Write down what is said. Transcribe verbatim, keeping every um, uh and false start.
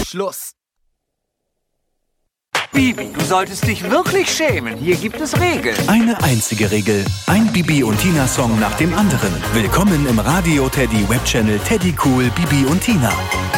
Schluss. Bibi, du solltest dich wirklich schämen. Hier gibt es Regeln. Eine einzige Regel. Ein Bibi und Tina-Song nach dem anderen. Willkommen im Radio Teddy Webchannel Teddy Cool Bibi und Tina.